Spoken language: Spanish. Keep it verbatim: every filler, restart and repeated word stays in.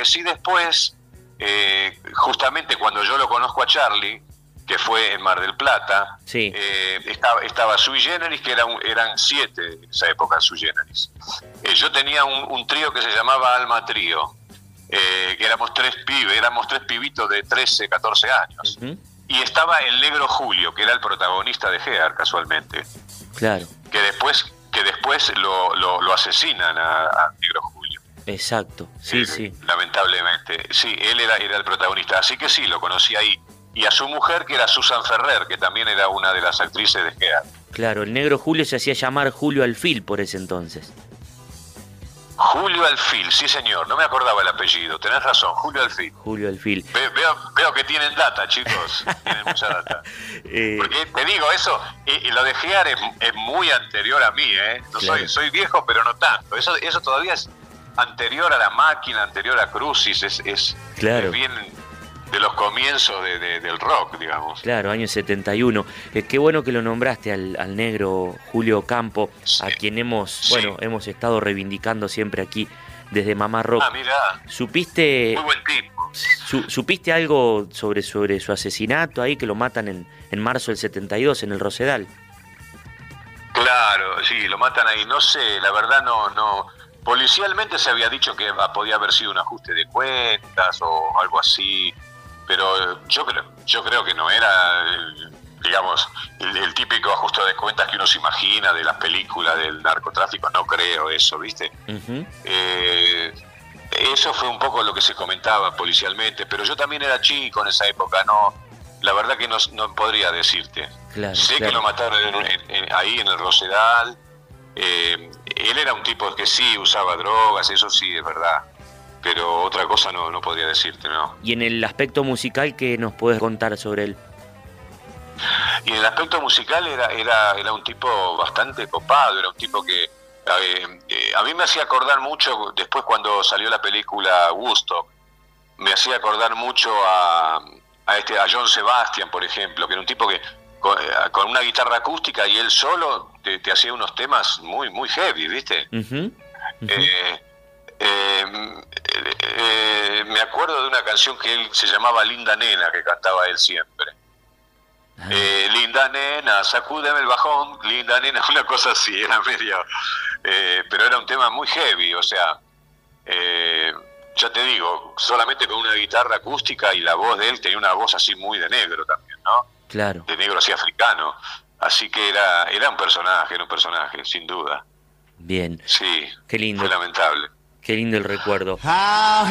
que sí después, eh, justamente cuando yo lo conozco a Charlie, que fue en Mar del Plata, sí. eh, estaba, estaba Sui Generis, que era un, eran siete en esa época Sui Generis. Eh, yo tenía un, un trío que se llamaba Alma Trío, eh, que éramos tres pibes, éramos tres pibitos de trece, catorce años. Uh-huh. Y estaba el Negro Julio, que era el protagonista de Gear, casualmente. Claro. Que después, que después lo, lo, lo asesinan a, a Negro Julio. Exacto, sí, eh, sí. Lamentablemente. Sí, él era, era el protagonista. Así que sí, lo conocí ahí. Y a su mujer, que era Susan Ferrer, que también era una de las actrices de Gear. Claro, el Negro Julio se hacía llamar Julio Alfil por ese entonces. Julio Alfil, sí señor, no me acordaba el apellido, tenés razón, Julio Alfil. Julio Alfil. Ve, veo, veo que tienen data, chicos, tienen mucha data. eh... Porque te digo, eso, y, y lo de Gear es, es muy anterior a mí, ¿eh? No claro. soy, soy viejo, pero no tanto. Eso, eso todavía es anterior a La Máquina, anterior a Crucis, es, es, claro. es bien de los comienzos de, de, del rock, digamos. Claro, año setenta y uno. Eh, qué bueno que lo nombraste al, al negro Julio Campo, sí. a quien hemos, sí. bueno, hemos estado reivindicando siempre aquí desde Mamá Rock. Ah, mira. ¿Supiste, muy buen tipo. Su, ¿Supiste algo sobre, sobre su asesinato ahí, que lo matan en, en marzo del setenta y dos en el Rosedal? Claro, sí, lo matan ahí. No sé, la verdad no... no. Policialmente se había dicho que podía haber sido un ajuste de cuentas o algo así, pero yo creo, yo creo que no era, digamos, el, el típico ajuste de cuentas que uno se imagina de las películas del narcotráfico. No creo eso, ¿viste? Uh-huh. Eh, eso fue un poco lo que se comentaba policialmente, pero yo también era chico en esa época, no, la verdad que no, no podría decirte. Claro, sé claro. que lo mataron en, en, en, ahí en el Rosedal. Eh, él era un tipo que sí usaba drogas, eso sí es verdad, pero otra cosa no, no podría decirte, ¿no? ¿Y en el aspecto musical qué nos puedes contar sobre él? Y en el aspecto musical era, era, era un tipo bastante copado, era un tipo que eh, eh, a mí me hacía acordar mucho, después cuando salió la película Woodstock, me hacía acordar mucho a, a, este, a John Sebastian, por ejemplo, que era un tipo que con, con una guitarra acústica y él solo te, te hacía unos temas muy muy heavy, ¿viste? Uh-huh. Uh-huh. Eh, eh, eh, eh, me acuerdo de una canción que él se llamaba Linda Nena, que cantaba él siempre. Uh-huh. Eh, Linda Nena, sacúdeme el bajón, Linda Nena, una cosa así, era medio... Eh, pero era un tema muy heavy, o sea... Eh, ya te digo, solamente con una guitarra acústica y la voz de él tenía una voz así muy de negro también, ¿no? Claro. De negro así africano. Así que era era un personaje, era un personaje, sin duda. Bien. Sí. Qué lindo. Fue lamentable. Qué lindo el recuerdo.